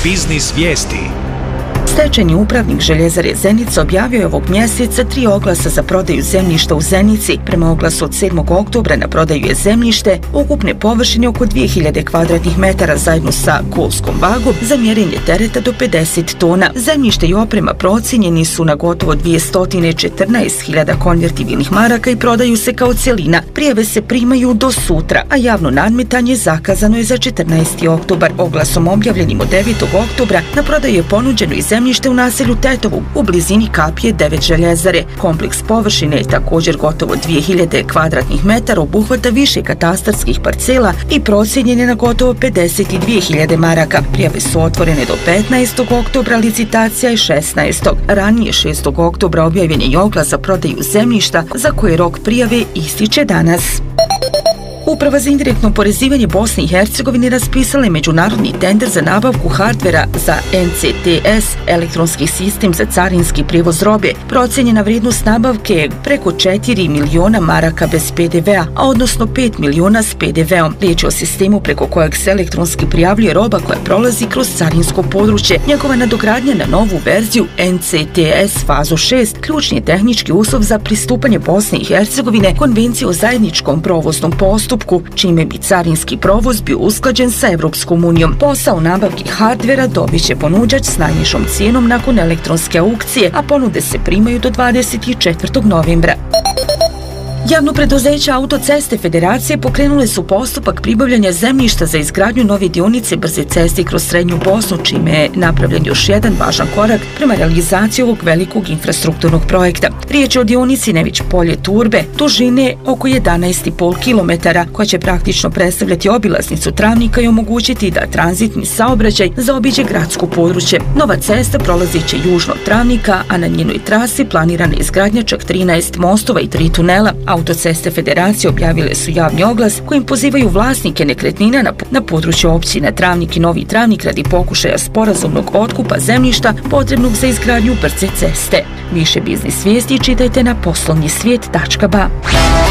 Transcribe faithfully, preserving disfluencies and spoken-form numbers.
Biznis vijesti. Stečajni upravnik Željezare Zenica objavio je ovog mjeseca tri oglasa za prodaju zemljišta u Zenici. Prema oglasu od sedmog oktobra na prodaju je zemljište ukupne površine oko dvije hiljade kvadratnih metara zajedno sa kolskom vagom za mjerenje tereta do pedeset tona. Zemljište i oprema procijenjeni su na gotovo dvjesto četrnaest hiljada konvertibilnih maraka i prodaju se kao cjelina. Prijave se primaju do sutra, a javno nadmetanje zakazano je za četrnaesti oktobar. Oglasom objavljenim od devetog oktobra na prodaju je ponuđeno i zemljište u naselju Tetovu u blizini kapije devet Željezare. Kompleks površine je također gotovo dvije hiljade kvadratnih metara, obuhvata više katastarskih parcela i procijenjen je na gotovo pedeset dvije hiljade maraka. Prijave su otvorene do petnaestog oktobra, licitacija je šesnaestog Ranije šestog oktobra objavljen je oglas za prodaju zemljišta za koje rok prijave ističe danas. Uprava za indirektno oporezivanje Bosne i Hercegovine raspisala je međunarodni tender za nabavku hardvera za N C T S, elektronski sistem za carinski prijevoz robe. Procijenjena vrijednost nabavke je preko četiri miliona maraka bez P D V-a, a odnosno pet miliona s P D V-om. Riječ je o sistemu preko kojeg se elektronski prijavljuje roba koja prolazi kroz carinsko područje. Njegova nadogradnja na novu verziju N C T S fazu šest ključni je tehnički uslov za pristupanje Bosne i Hercegovine Konvenciji o zajedničkom provoznom postupku, čime bi carinski provoz bio usklađen sa Evropskom unijom. Posao nabavki hardvera dobit će ponuđač s najnižom cijenom nakon elektronske aukcije, a ponude se primaju do dvadeset četvrtog novembra. Javno preduzeće Autoceste Federacije pokrenule su postupak pribavljanja zemljišta za izgradnju nove dionice brze ceste kroz Srednju Bosnu, čime je napravljen još jedan važan korak prema realizaciji ovog velikog infrastrukturnog projekta. Riječ je o dionici Nević Polje-Turbe, dužine oko jedanaest i pol kilometara, koja će praktično predstavljati obilaznicu Travnika i omogućiti da tranzitni saobraćaj zaobiđe gradsko područje. Nova cesta prolazit će južno od Travnika, a na njenoj trasi planirana je izgradnja čak trinaest mostova i tri tunela. Autoceste Federacije objavile su javni oglas kojim pozivaju vlasnike nekretnina na, na području općina Travnik i Novi Travnik radi pokušaja sporazumnog otkupa zemljišta potrebnog za izgradnju brze ceste. Više biznis vijesti čitajte na poslovni svijet tačka ba.